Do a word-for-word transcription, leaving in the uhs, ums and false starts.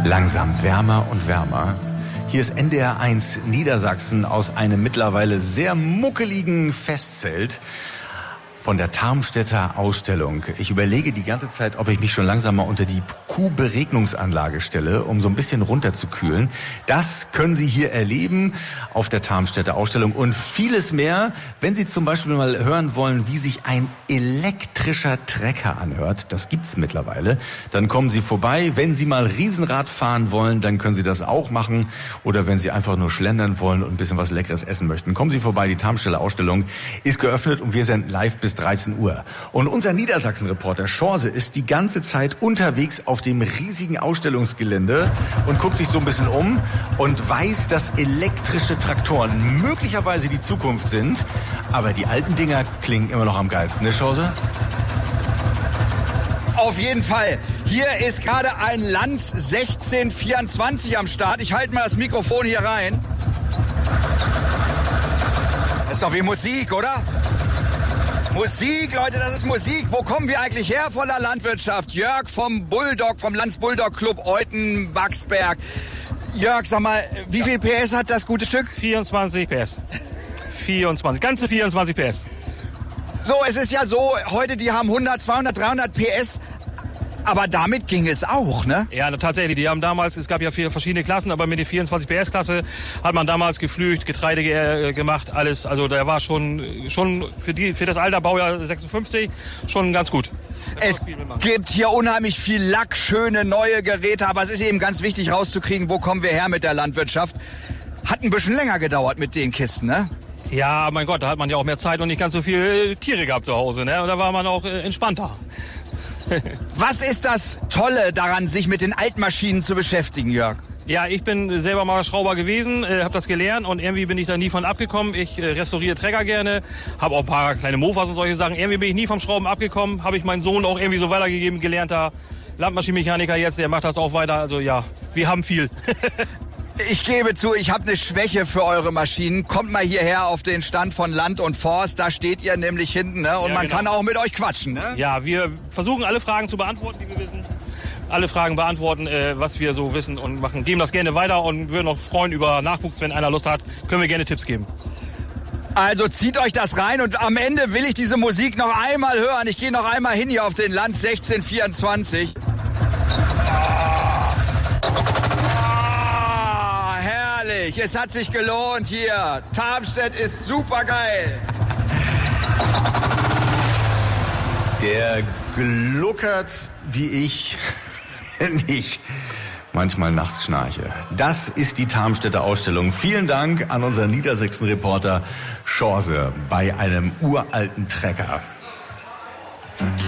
Langsam wärmer und wärmer. Hier ist N D R eins Niedersachsen aus einem mittlerweile sehr muckeligen Festzelt von der Tarmstädter Ausstellung. Ich überlege die ganze Zeit, ob ich mich schon langsam mal unter die Kuhberegnungsanlage stelle, um so ein bisschen runterzukühlen. Das können Sie hier erleben auf der Tarmstädter Ausstellung und vieles mehr. Wenn Sie zum Beispiel mal hören wollen, wie sich ein elektrischer Trecker anhört, das gibt's mittlerweile, dann kommen Sie vorbei. Wenn Sie mal Riesenrad fahren wollen, dann können Sie das auch machen. Oder wenn Sie einfach nur schlendern wollen und ein bisschen was Leckeres essen möchten, kommen Sie vorbei. Die Tarmstädter Ausstellung ist geöffnet und wir sind live bis dreizehn Uhr. Und unser Niedersachsen-Reporter Schorse ist die ganze Zeit unterwegs auf dem riesigen Ausstellungsgelände und guckt sich so ein bisschen um und weiß, dass elektrische Traktoren möglicherweise die Zukunft sind. Aber die alten Dinger klingen immer noch am geilsten, ne Schorse? Auf jeden Fall. Hier ist gerade ein Lanz sechzehn vierundzwanzig am Start. Ich halte mal das Mikrofon hier rein. Das ist doch wie Musik, oder? Musik, Leute, das ist Musik. Wo kommen wir eigentlich her von der Landwirtschaft? Jörg vom Bulldog, vom Lanz Bulldog Club Euten-Baxberg. Jörg, sag mal, wie viel P S hat das gute Stück? vierundzwanzig P S. vierundzwanzig, ganze vierundzwanzig P S. So, es ist ja so, heute die haben hundert, zweihundert, dreihundert P S. Aber damit ging es auch, ne? Ja, tatsächlich. Die haben damals, es gab ja vier verschiedene Klassen, aber mit der vierundzwanzig P S-Klasse hat man damals geflügt, Getreide ge- gemacht, alles. Also der war schon schon für die für das Alter Baujahr sechsundfünfzig schon ganz gut. Es gibt hier unheimlich viel Lack, schöne neue Geräte, aber es ist eben ganz wichtig rauszukriegen, wo kommen wir her mit der Landwirtschaft. Hat ein bisschen länger gedauert mit den Kisten, ne? Ja, mein Gott, da hat man ja auch mehr Zeit und nicht ganz so viele Tiere gehabt zu Hause, ne? Und da war man auch äh, entspannter. Was ist das Tolle daran, sich mit den Altmaschinen zu beschäftigen, Jörg? Ja, ich bin selber mal Schrauber gewesen, äh, habe das gelernt und irgendwie bin ich da nie von abgekommen. Ich äh, restauriere Trecker gerne, habe auch ein paar kleine Mofas und solche Sachen. Irgendwie bin ich nie vom Schrauben abgekommen, habe ich meinen Sohn auch irgendwie so weitergegeben, gelernter Landmaschinenmechaniker jetzt, der macht das auch weiter. Also ja, wir haben viel. Ich gebe zu, ich habe eine Schwäche für eure Maschinen. Kommt mal hierher auf den Stand von Land und Forst, da steht ihr nämlich hinten, ne? Und ja, man genau. kann auch mit euch quatschen, ne? Ja, wir versuchen alle Fragen zu beantworten, die wir wissen. Alle Fragen beantworten, äh, was wir so wissen und machen. Geben das gerne weiter und würden auch freuen über Nachwuchs, wenn einer Lust hat, können wir gerne Tipps geben. Also zieht euch das rein und am Ende will ich diese Musik noch einmal hören. Ich gehe noch einmal hin hier auf den Lanz sechzehn vierundzwanzig. Es hat sich gelohnt hier. Tarmstedt ist super geil. Der gluckert wie ich, wenn ich manchmal nachts schnarche. Das ist die Tarmstädter Ausstellung. Vielen Dank an unseren Niedersachsen-Reporter Schorse bei einem uralten Trecker.